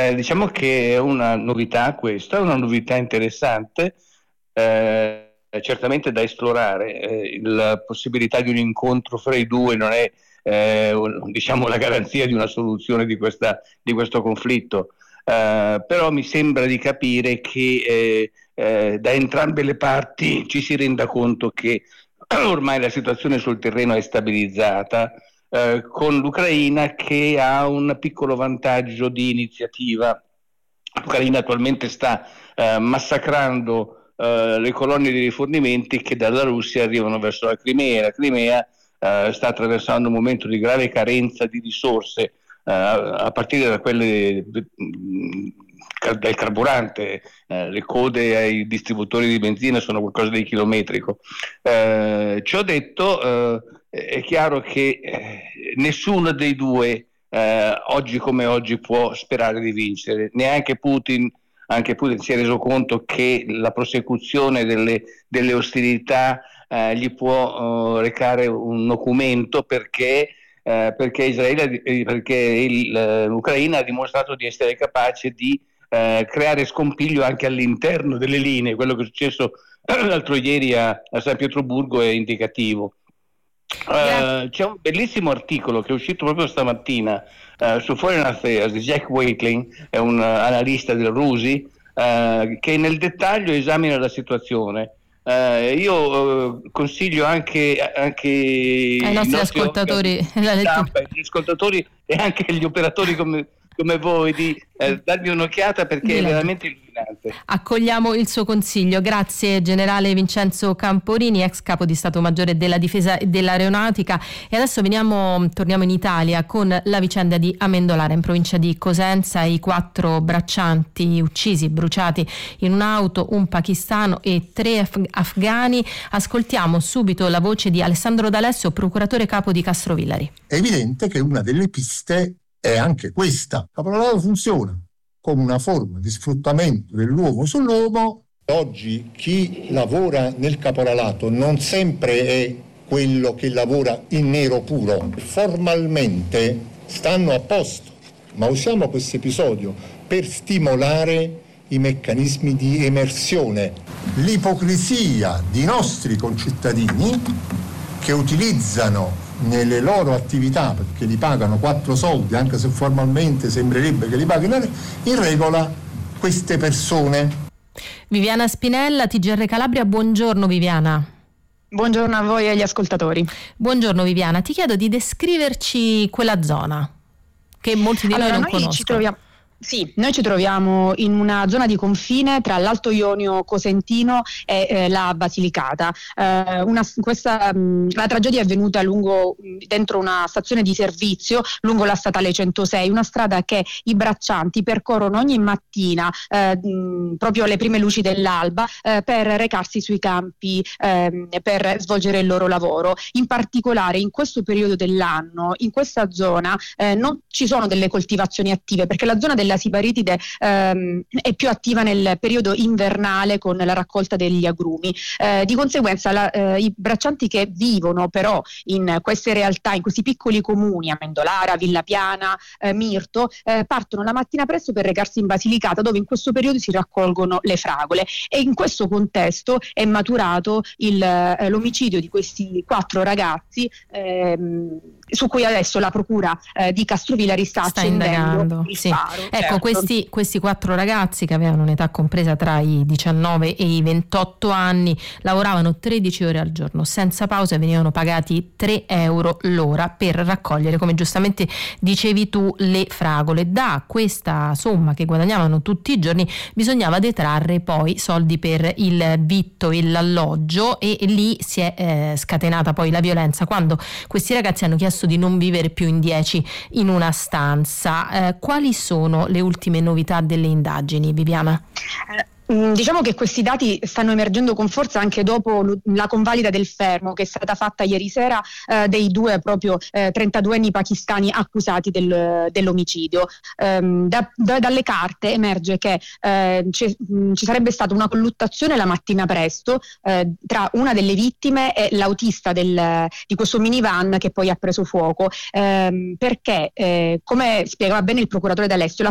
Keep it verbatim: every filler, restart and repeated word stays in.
Eh, diciamo che è una novità questa, è una novità interessante, eh, certamente da esplorare. Eh, la possibilità di un incontro fra i due non è eh, un- diciamo la garanzia di una soluzione di, questa, di questo conflitto, eh, però mi sembra di capire che eh, eh, da entrambe le parti ci si renda conto che ormai la situazione sul terreno è stabilizzata, eh, con l'Ucraina che ha un piccolo vantaggio di iniziativa. L'Ucraina attualmente sta eh, massacrando eh, le colonne di rifornimenti che dalla Russia arrivano verso la Crimea. La Crimea eh, sta attraversando un momento di grave carenza di risorse, eh, a partire da quelle del carburante. Eh, le code ai distributori di benzina sono qualcosa di chilometrico. Eh, ciò detto, eh, è chiaro che eh, nessuno dei due eh, oggi come oggi può sperare di vincere, neanche Putin. Anche Putin si è reso conto che la prosecuzione delle, delle ostilità eh, gli può eh, recare un nocumento, perché, eh, perché, Israele, perché il, l'Ucraina ha dimostrato di essere capace di eh, creare scompiglio anche all'interno delle linee. Quello che è successo l'altro ieri a, a San Pietroburgo è indicativo. Uh, c'è un bellissimo articolo che è uscito proprio stamattina uh, su Foreign Affairs di Jack Wakeling, è un uh, analista del Rusi, uh, che nel dettaglio esamina la situazione. Uh, io uh, consiglio anche, anche ai nostri, nostri ascoltatori, stampa, gli ascoltatori e anche gli operatori come, come voi di eh, darmi un'occhiata, perché è veramente illuminante. Accogliamo il suo consiglio. Grazie generale Vincenzo Camporini, ex capo di Stato Maggiore della Difesa e dell'Aeronautica. E adesso veniamo, torniamo in Italia con la vicenda di Amendolara, in provincia di Cosenza, i quattro braccianti uccisi, bruciati in un'auto, un pakistano e tre af- afghani. Ascoltiamo subito la voce di Alessandro D'Alessio, procuratore capo di Castrovillari. È evidente che una delle piste è anche questa. La caporalato funziona come una forma di sfruttamento dell'uomo sull'uomo. Oggi chi lavora nel caporalato non sempre è quello che lavora in nero puro. Formalmente stanno a posto, ma usiamo questo episodio per stimolare i meccanismi di emersione. L'ipocrisia di nostri concittadini che utilizzano nelle loro attività, perché li pagano quattro soldi, anche se formalmente sembrerebbe che li paghino in regola, queste persone. Viviana Spinella, T G R Calabria, buongiorno Viviana. Buongiorno a voi e agli ascoltatori. Buongiorno Viviana, ti chiedo di descriverci quella zona che molti di allora, noi non noi conoscono. Ci troviamo... Sì, noi ci troviamo in una zona di confine tra l'Alto Ionio Cosentino e eh, la Basilicata. Eh, una, questa, mh, la tragedia è avvenuta lungo, dentro una stazione di servizio lungo la statale centosei, una strada che i braccianti percorrono ogni mattina eh, mh, proprio alle prime luci dell'alba eh, per recarsi sui campi eh, per svolgere il loro lavoro. In particolare in questo periodo dell'anno, in questa zona eh, non ci sono delle coltivazioni attive, perché la zona della la sibaritide ehm, è più attiva nel periodo invernale con la raccolta degli agrumi. Eh, di conseguenza la, eh, i braccianti che vivono però in queste realtà, in questi piccoli comuni, Amendolara, Villa Piana, eh, Mirto, eh, partono la mattina presto per recarsi in Basilicata, dove in questo periodo si raccolgono le fragole, e in questo contesto è maturato il, eh, l'omicidio di questi quattro ragazzi ehm, su cui adesso la procura eh, di Castrovillari sta, sta accendendo indagando. il Sì. faro. Ecco, certo. questi, questi quattro ragazzi che avevano un'età compresa tra i diciannove e i ventotto anni lavoravano tredici ore al giorno senza pausa e venivano pagati tre euro l'ora per raccogliere, come giustamente dicevi tu, le fragole. Da questa somma che guadagnavano tutti i giorni bisognava detrarre poi soldi per il vitto e l'alloggio, e lì si è eh, scatenata poi la violenza quando questi ragazzi hanno chiesto di non vivere più in dieci in una stanza. Eh, quali sono le ultime novità delle indagini, Viviana? Eh. Diciamo che questi dati stanno emergendo con forza anche dopo la convalida del fermo che è stata fatta ieri sera eh, dei due proprio eh, trentaduenni pakistani accusati del, dell'omicidio. Ehm, da, da, dalle carte emerge che eh, ci sarebbe stata una colluttazione la mattina presto eh, tra una delle vittime e l'autista del, di questo minivan che poi ha preso fuoco, ehm, perché eh, come spiegava bene il procuratore D'Alessio, la